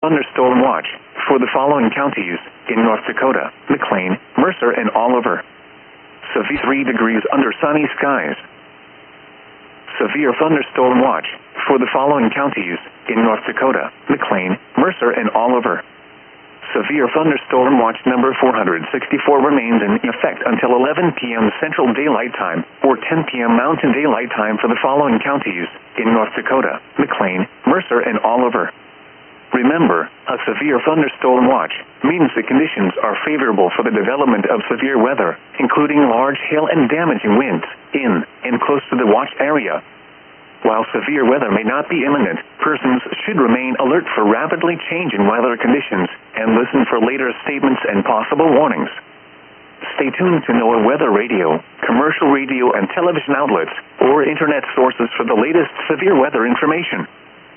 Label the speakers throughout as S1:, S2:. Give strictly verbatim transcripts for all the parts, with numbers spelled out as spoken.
S1: thunderstorm watch for the following counties in North Dakota: McLean, Mercer, and Oliver. Severe three degrees under sunny skies. Severe thunderstorm watch for the following counties in North Dakota: McLean, Mercer, and Oliver. Severe thunderstorm watch number four hundred sixty-four remains in effect until eleven p m Central Daylight Time or ten p m Mountain Daylight Time for the following counties in North Dakota: McLean, Mercer, and Oliver. Remember, a severe thunderstorm watch means the conditions are favorable for the development of severe weather, including large hail and damaging winds, in and close to the watch area. While severe weather may not be imminent, persons should remain alert for rapidly changing weather conditions and listen for later statements and possible warnings. Stay tuned to NOAA Weather Radio, commercial radio and television outlets, or internet sources for the latest severe weather information.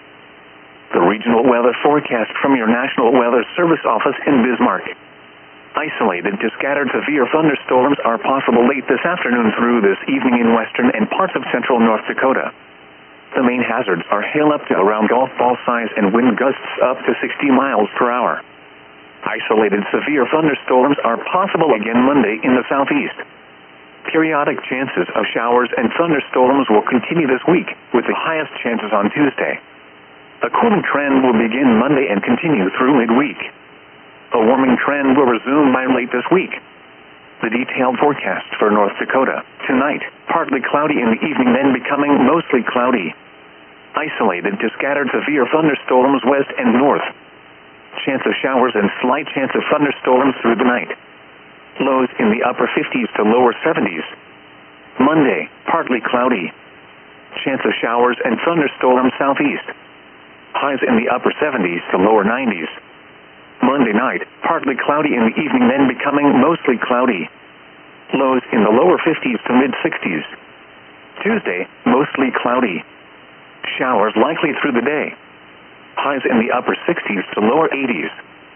S1: The regional weather forecast from your National Weather Service office in Bismarck. Isolated to scattered severe thunderstorms are possible late this afternoon through this evening in western and parts of central North Dakota. The main hazards are hail up to around golf ball size and wind gusts up to sixty miles per hour. Isolated severe thunderstorms are possible again Monday in the southeast. Periodic chances of showers and thunderstorms will continue this week, with the highest chances on Tuesday. A cooling trend will begin Monday and continue through midweek. A warming trend will resume by late this week. The detailed forecast for North Dakota: tonight, partly cloudy in the evening, then becoming mostly cloudy. Isolated to scattered severe thunderstorms west and north. Chance of showers and slight chance of thunderstorms through the night. Lows in the upper fifties to lower seventies. Monday, partly cloudy. Chance of showers and thunderstorms southeast. Highs in the upper seventies to lower nineties. Monday night, partly cloudy in the evening, then becoming mostly cloudy. Lows in the lower fifties to mid-sixties. Tuesday, mostly cloudy. Showers likely through the day. Highs in the upper sixties to lower eighties.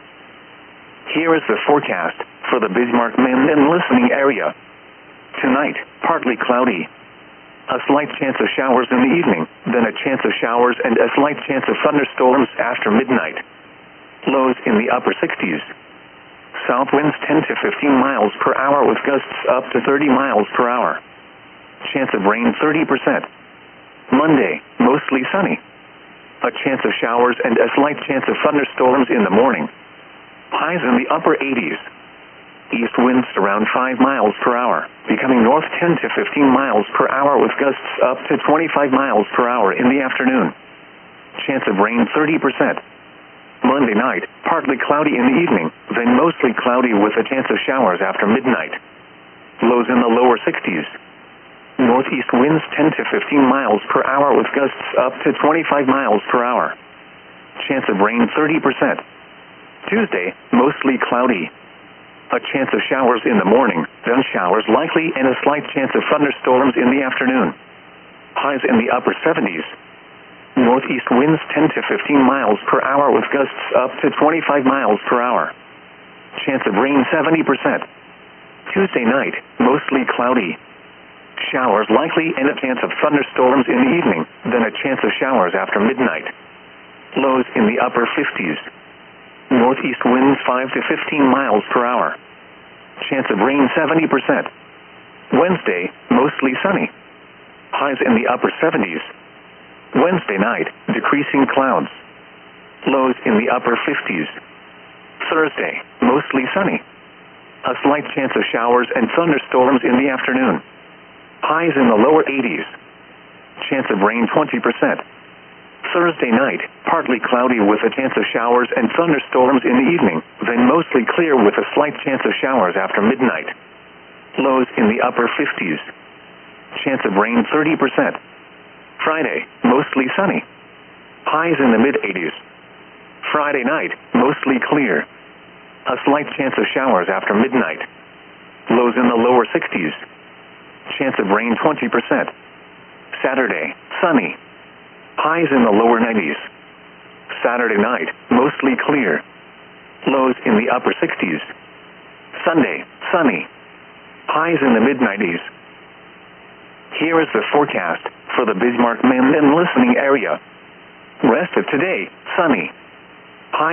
S1: Here is the forecast for the Bismarck Minden listening area. Tonight, partly cloudy. A slight chance of showers in the evening, then a chance of showers and a slight chance of thunderstorms after midnight. Lows in the upper sixties. South winds ten to fifteen miles per hour with gusts up to thirty miles per hour. Chance of rain thirty percent. Monday, mostly sunny. A chance of showers and a slight chance of thunderstorms in the morning. Highs in the upper eighties. East winds around five miles per hour, becoming north ten to fifteen miles per hour with gusts up to twenty-five miles per hour in the afternoon. Chance of rain thirty percent. Monday night, partly cloudy in the evening, then mostly cloudy with a chance of showers after midnight. Lows in the lower sixties. Northeast winds ten to fifteen miles per hour with gusts up to twenty-five miles per hour. Chance of rain thirty percent. Tuesday, mostly cloudy. A chance of showers in the morning, then showers likely and a slight chance of thunderstorms in the afternoon. Highs in the upper seventies. Northeast winds ten to fifteen miles per hour with gusts up to twenty-five miles per hour. Chance of rain seventy percent. Tuesday night, mostly cloudy. Showers likely and a chance of thunderstorms in the evening, then a chance of showers after midnight. Lows in the upper fifties. Northeast winds five to fifteen miles per hour. Chance of rain seventy percent. Wednesday, mostly sunny. Highs in the upper seventies. Wednesday night, decreasing clouds. Lows in the upper fifties. Thursday, mostly sunny. A slight chance of showers and thunderstorms in the afternoon. Highs in the lower eighties. Chance of rain twenty percent. Thursday night, partly cloudy with a chance of showers and thunderstorms in the evening, then mostly clear with a slight chance of showers after midnight. Lows in the upper fifties. Chance of rain thirty percent. Friday, mostly sunny. Highs in the mid-eighties. Friday night, mostly clear. A slight chance of showers after midnight. Lows in the lower sixties. Chance of rain twenty percent. Saturday, sunny. Highs in the lower nineties. Saturday night, mostly clear. Lows in the upper sixties. Sunday, sunny. Highs in the mid-nineties. Here is the forecast for the Bismarck Minden listening area. Rest of today, sunny.